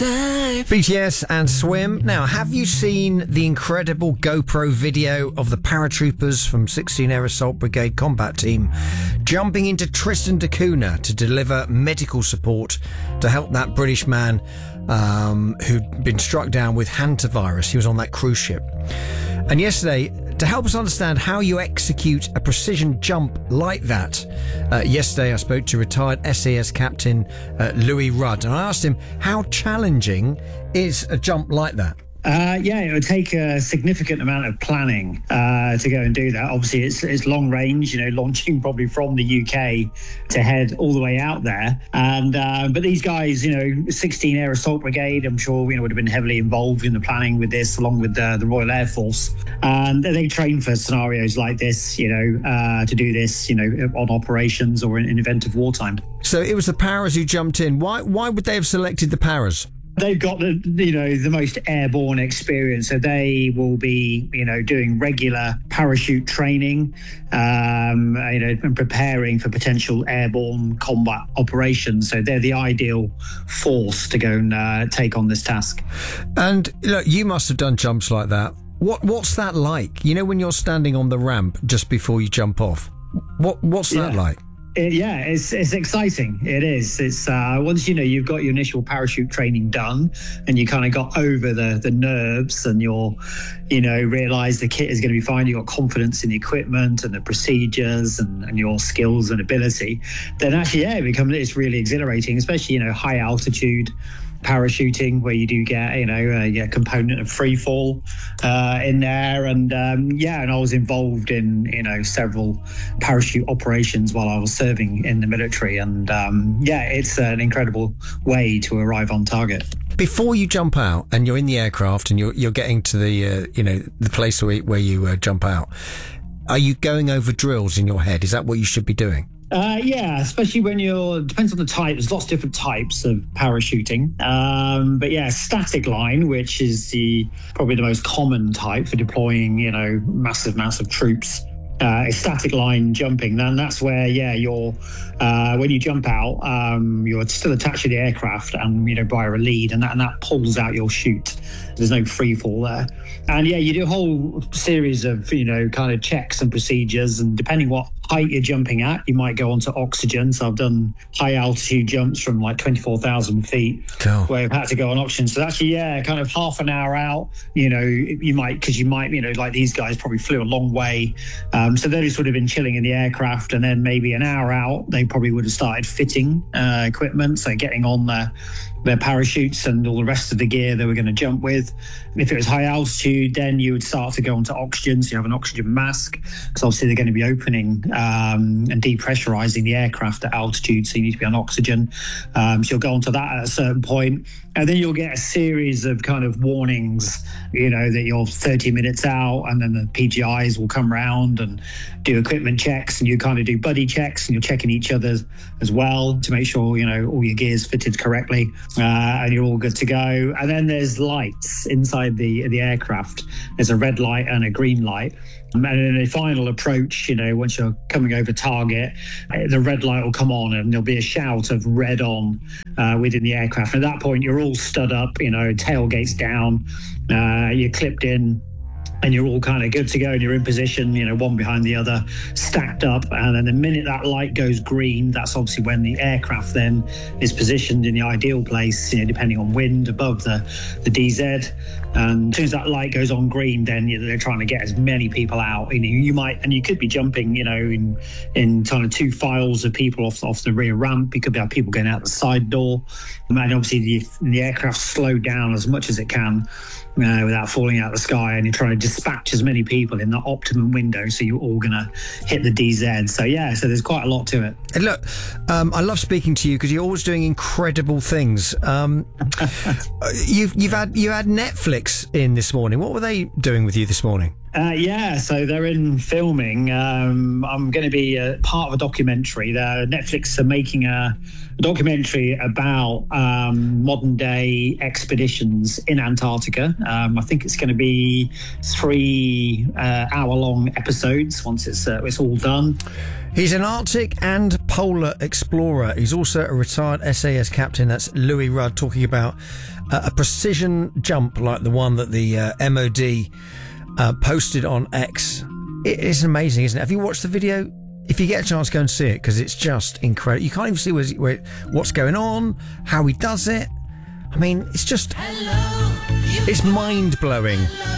dive. BTS and Swim. Now, have you seen the incredible GoPro video of the paratroopers from 16 Air Assault Brigade Combat Team jumping into Tristan da Cunha to deliver medical support to help that British man who'd been struck down with hantavirus? He was on that cruise ship. And yesterday, to help us understand how you execute a precision jump like that, yesterday I spoke to retired SAS captain Louis Rudd, and I asked him how challenging is a jump like that. It would take a significant amount of planning to go and do that. Obviously, it's long range, launching probably from the UK to head all the way out there. And but these guys, 16 Air Assault Brigade, I'm sure would have been heavily involved in the planning with this, along with the Royal Air Force. And they train for scenarios like this, to do this, on operations or in event of wartime. So it was the paras who jumped in. Why would they have selected the paras? They've got the most airborne experience, so they will be doing regular parachute training, and preparing for potential airborne combat operations. So they're the ideal force to go and take on this task. And look, you must have done jumps like that. What's that like? When you're standing on the ramp just before you jump off. What's that like? It's exciting. It is. It's once you've got your initial parachute training done, and you kind of got over the nerves, and you're realize the kit is going to be fine. You got confidence in the equipment and the procedures and your skills and ability. Then actually, it's really exhilarating, especially high altitude parachuting, where you do get a component of free fall in there, and I was involved in several parachute operations while I was serving in the military, and it's an incredible way to arrive on target. Before you jump out and you're in the aircraft and you're getting to the the place where you jump out, are you going over drills in your head? Is that what you should be doing? Especially when depends on the type. There's lots of different types of parachuting. Static line, which is probably the most common type for deploying, massive troops. Static line jumping, then that's where you're when you jump out, you're still attached to the aircraft and by a lead, and that pulls out your chute. There's no free fall there, and you do a whole series of kind of checks and procedures, and depending what height you're jumping at, you might go onto oxygen. So I've done high altitude jumps from like 24,000 feet, cool, where I've had to go on oxygen. So actually, kind of half an hour out, you might like these guys probably flew a long way. So they just would have been chilling in the aircraft, and then maybe an hour out, they probably would have started fitting equipment, so getting on their parachutes and all the rest of the gear they were going to jump with. If it was high altitude, then you would start to go onto oxygen, so you have an oxygen mask, because obviously they're going to be opening and depressurizing the aircraft at altitude, so you need to be on oxygen. So you'll go onto that at a certain point, and then you'll get a series of kind of warnings, that you're 30 minutes out, and then the PGIs will come around and do equipment checks, and you kind of do buddy checks, and you're checking each other as well to make sure, all your gear's fitted correctly, and you're all good to go. And then there's lights inside the aircraft. There's a red light and a green light. And in a final approach, once you're coming over target, the red light will come on, and there'll be a shout of red on within the aircraft. And at that point, you're all stood up, tailgates down, you're clipped in, and you're all kind of good to go, and you're in position, one behind the other, stacked up. And then the minute that light goes green, that's obviously when the aircraft then is positioned in the ideal place, depending on wind, above the DZ. And as soon as that light goes on green, then they're trying to get as many people out. You could be jumping, in kind of two files of people off the rear ramp. You could have people going out the side door, and obviously the aircraft slowed down as much as it can without falling out of the sky, and you're trying to dispatch as many people in the optimum window, so you're all going to hit the DZ. So there's quite a lot to it. And look, I love speaking to you because you're always doing incredible things. You had Netflix in this morning. What were they doing with you this morning? So they're in filming. I'm going to be a part of a documentary. Netflix are making a documentary about modern day expeditions in Antarctica. I think it's going to be 3 hour long episodes once it's all done. He's an Arctic and polar explorer. He's also a retired SAS captain. That's Louis Rudd, talking about a precision jump like the one that the MOD posted on X. It is amazing, isn't it? Have you watched the video? If you get a chance, go and see it, because it's just incredible. You can't even see what's going on, how he does it. I mean, it's just... it's mind-blowing.